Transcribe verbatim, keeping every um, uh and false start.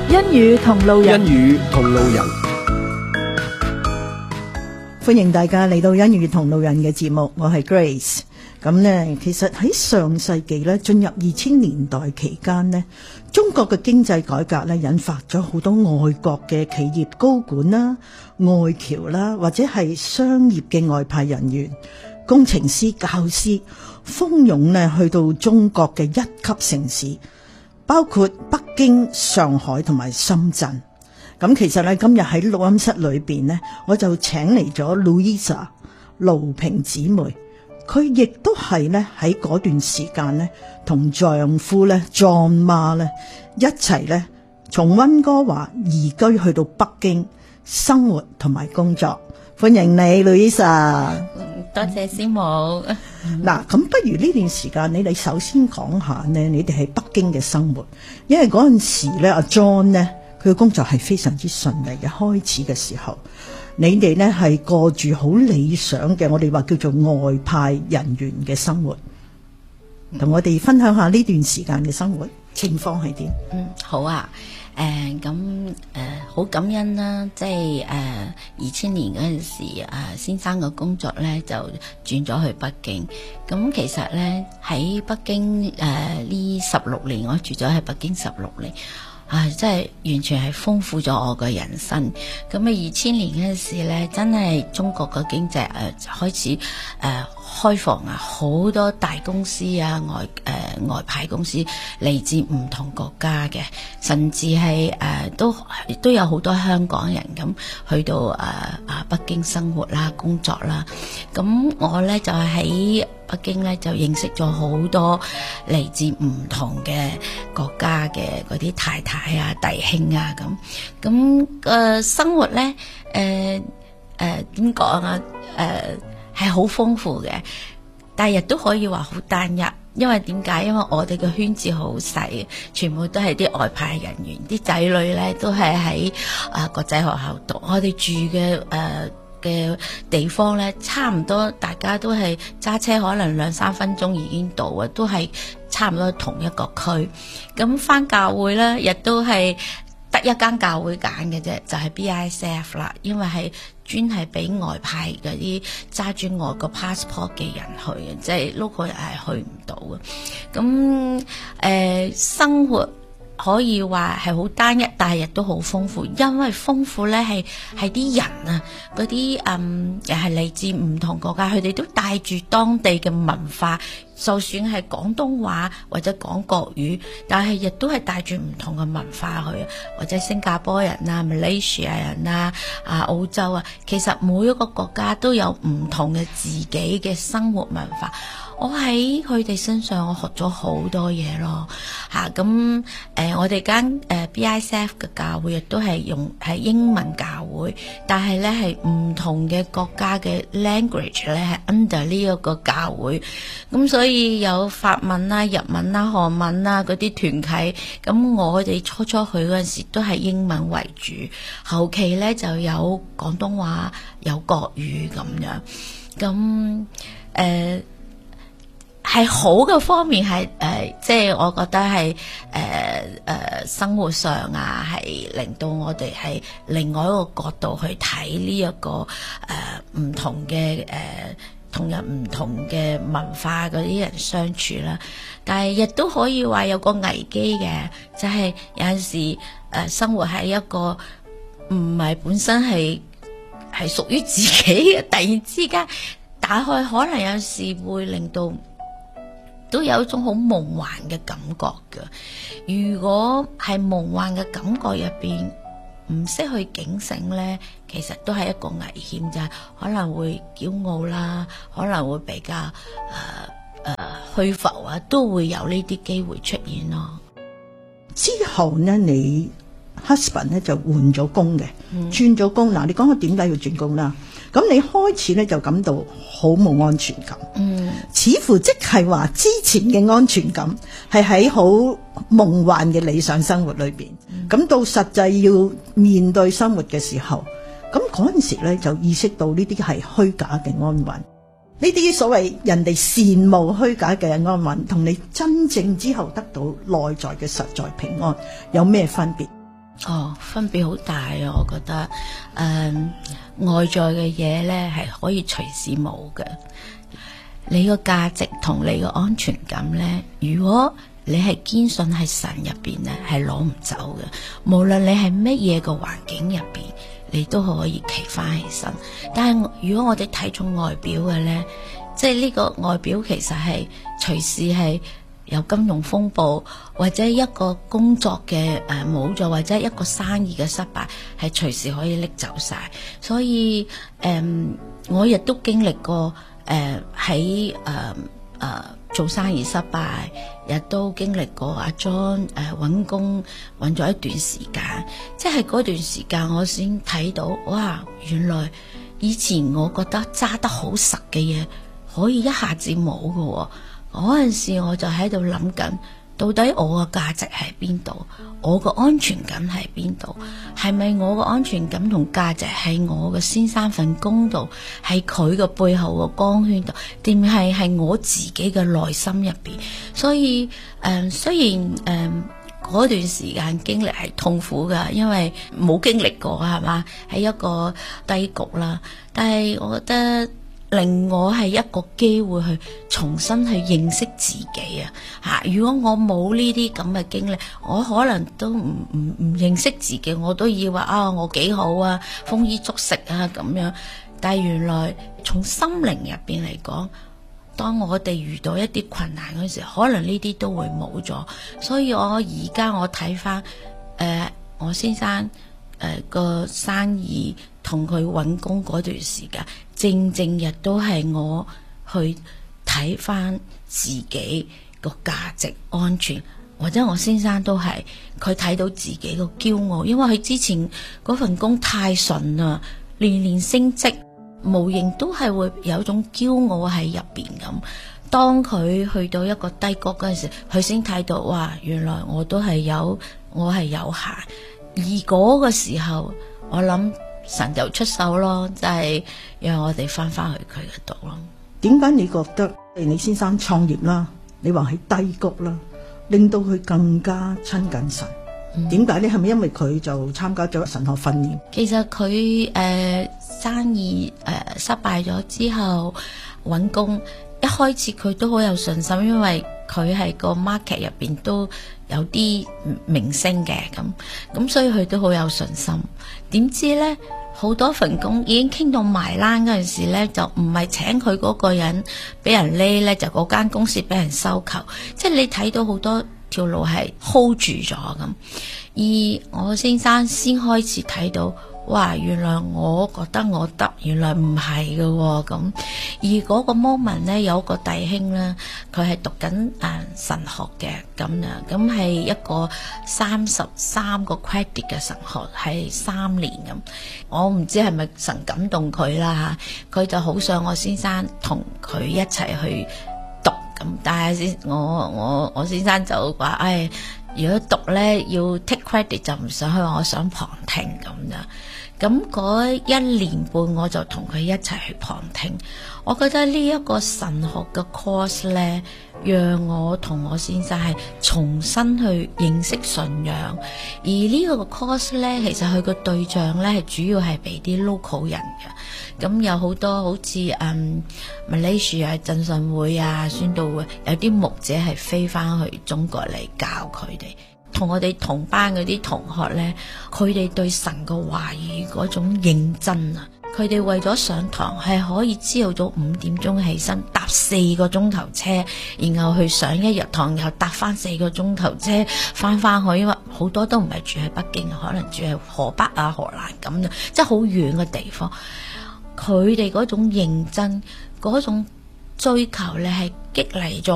欣宇同路人， 欣宇同路人， 歡迎大家嚟到欣宇同路人嘅節目，我係 Grace。咁呢，其實喺上世紀呢，進入二千年代期間呢，中國嘅經濟改革呢，引發咗好多外國嘅企業高管啦、外僑啦，或者係商業嘅外派人員、工程師、教師，蜂擁呢去到中國嘅一級城市，包括北京、上海同埋深圳。咁其實咧，今日喺錄音室裏邊呢，我就請嚟咗 Louisa 盧萍姊妹，佢亦都係咧喺嗰段時間呢，同丈夫咧 John Ma 咧一齊咧從溫哥華移居去到北京生活同埋工作。歡迎你 Louisa。 多謝師母。 嗱，咁不如呢段時間，你哋首先講下呢，你哋喺北京嘅生活，因為嗰陣時咧，阿 John 呢，佢嘅工作係非常之順利嘅。開始嘅時候，你哋呢係過住好理想嘅，我哋話叫做外派人員嘅生活，同我哋分享下呢段時間嘅生活情況係點？ 嗯，好啊。誒咁誒好感恩啦，即係誒二千年嗰陣時，誒、呃、先生嘅工作咧就轉咗去北京。咁其實咧喺北京誒呢十六年，我住咗喺北京十六年。啊！真係完全係豐富咗我嘅人生。咁啊，二千年嗰陣時咧，真係中國嘅經濟誒、呃、開始誒、呃、開放啊，好多大公司啊，外誒、呃、外派公司嚟自唔同國家嘅，甚至係誒、呃、都都有好多香港人咁去到誒啊、呃、北京生活啦、工作啦。咁我咧就係喺北京咧就認識咗好多嚟自唔同嘅國家嘅嗰啲太太啊、弟兄啊咁，咁誒生活咧誒誒點講啊誒係好豐富嘅，但係亦都可以話好單一。因為點解？因為我哋嘅圈子好細，全部都係啲外派人員，啲仔女咧都係喺啊國際學校讀，我哋住嘅誒。呃嘅地方咧，差唔多大家都係揸車，可能兩三分鐘已經到啊，都係差唔多同一個區。咁返教會咧，亦都係得一間教會揀嘅啫，就係、是、B I S F 啦，因為係專係俾外派嗰啲揸住外國 passport 嘅人去嘅，即係 local 人係去唔到嘅。咁誒、呃、生活可以話係好單一，但係亦都好豐富。因為豐富咧係係啲人啊，嗰啲嗯又係嚟自唔同國家，佢哋都帶住當地嘅文化，就算係廣東話或者講國語，但係亦都係帶住唔同嘅文化去，或者新加坡人啊、Malaysia 人啊、啊澳洲啊，其實每一個國家都有唔同嘅自己嘅生活文化。我喺佢哋身上，我學咗好多嘢咯，吓咁誒，我哋間誒 B I S F 嘅教會亦都係用係英文教會，但係咧係唔同嘅國家嘅 language 咧係 under 呢一個教會，咁所以有法文啦、日文啦、韓文啦嗰啲團契，咁我哋初初去嗰陣時都係英文為主，後期咧就有廣東話、有國語咁樣，咁誒。呃係好嘅方面係誒、呃，即係我覺得係誒誒生活上啊，係令到我哋係另外一個角度去睇呢一個誒唔、呃、同嘅誒、呃、同人唔同嘅文化嗰啲人相處啦。但係亦都可以話有個危機嘅，就係、是、有陣時誒、呃、生活喺一個唔係本身係係屬於自己嘅，突然之間打開，可能有時會令到。都有一種好夢幻嘅感覺嘅，如果係夢幻嘅感覺入邊唔識去警醒呢，其實都係一個危險，就係可能會驕傲啦，可能會比較誒誒虛浮啊，都會有呢啲機會出現咯。 之後呢，你 husband 咧就換咗工嘅，轉咗工。嗱，你講下點解要轉工啦？咁你開始咧就感到好冇安全感，嗯，似乎即係話之前嘅安全感係喺好夢幻嘅理想生活裏邊，咁、嗯、到實際要面對生活嘅時候，咁嗰陣時咧就意識到呢啲係虛假嘅安穩，呢啲所謂人哋羨慕虛假嘅安穩，同你真正之後得到內在嘅實在平安有咩分別？ 哦，分別好大啊！我覺得，誒、呃，外在嘅嘢咧係可以隨時冇嘅。你個價值同你個安全感咧，如果你係堅信喺神入邊咧，係攞唔走嘅。無論你係乜嘢個環境入邊，你都可以企翻起身。但係如果我哋睇重外表嘅咧，即係呢個外表其實係隨時係有金融風暴，或者一個工作嘅誒冇咗，或者一個生意嘅失敗，係隨時可以拎走晒。所以誒、嗯，我亦都經歷過誒喺誒誒做生意失敗，亦都經歷過阿 John 誒、呃、揾工揾咗一段時間，即係嗰段時間我先睇到，哇！原來以前我覺得揸得好實嘅嘢，可以一下子冇㗎喎。嗰陣時我就喺度諗緊，到底我嘅價值喺邊度？我個安全感喺邊度？係咪我個安全感同價值喺我嘅先生份工度，喺佢嘅背後個光圈度，定係係我自己嘅內心入邊？所以誒、呃，雖然誒嗰、呃、段時間經歷係痛苦噶，因為冇經歷過係嘛，係一個低谷啦。但係我覺得，令我係一個機會去重新去認識自己啊！吓，如果我冇呢啲咁嘅經歷，我可能都唔唔唔認識自己，我都以為啊我幾好啊，豐衣足食啊咁樣。但係原來從心靈入邊嚟講，當我哋遇到一啲困難嗰時候，可能呢啲都會冇咗。所以我而家我睇翻誒我先生誒個、呃、生意同佢揾工嗰段時間，正正亦都係我去睇翻自己個價值安全，或者我先生都係佢睇到自己個驕傲，因為佢之前嗰份工太順啦，年年升職，無形都係會有種驕傲喺入邊咁。當佢去到一個低谷嗰陣時，佢先睇到哇，原來我都係有我係有限。而嗰個時候，我諗神就出手咯，就係讓我哋翻翻去佢嗰度咯。 點解你覺得你先生創業啦，你話喺低谷啦，令到佢更加親近神？點解咧？係咪因為佢就參加咗神學訓練？ 其實佢誒、呃、生意誒、呃、失敗咗之後揾工，一開始佢都好有信心，因為佢係個 market 入邊都有啲明星嘅，咁咁所以佢都好有信心。點知咧，好多份工已經傾到埋欄嗰陣時咧，就唔係請佢嗰個人俾人匿咧，就嗰間公司俾人收購。即係你睇到好多條路係 hold 住咗咁。而我先生先開始睇到，哇！原來我覺得我得，原來唔係嘅喎咁。而嗰個 moment 咧，有個弟兄咧，佢係讀緊誒、呃、神學嘅咁樣，咁係一個三十三個 credit 嘅神學，係三年咁。我唔知係咪神感動佢啦，佢就好想我先生同佢一齊去讀咁。但係先我我我先生就話，唉。如果讀咧要 take credit 就唔想去，我想旁聽咁樣。咁嗰一年半我就同佢一齊去旁聽。我覺得呢一個神學嘅 course 咧，讓我同我先生係重新去認識信仰。而呢個 course 咧，其實佢個對象咧係主要係俾啲 local 人嘅。咁有好多好似嗯 Malaysia 啊、浸信會啊、宣道會，有啲牧者係飛翻去中國嚟教佢哋。同我哋同班嗰啲同學咧，佢哋對神個話語嗰種認真啊，佢哋為咗上堂係可以朝早五點鐘起身，搭四個鐘頭車，然後去上一日堂，然後搭翻四個鐘頭車翻翻去，因為好多都唔係住喺北京，可能住喺河北啊、河南咁樣，即係好遠嘅地方。佢哋嗰種認真，嗰種追求咧，係激勵咗